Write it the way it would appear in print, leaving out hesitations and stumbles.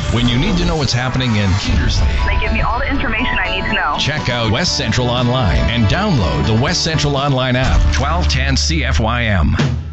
When you need to know what's happening in Keedersley, They give me all the information I need to know. check out West Central Online and download the West Central Online app. 1210 CFYM.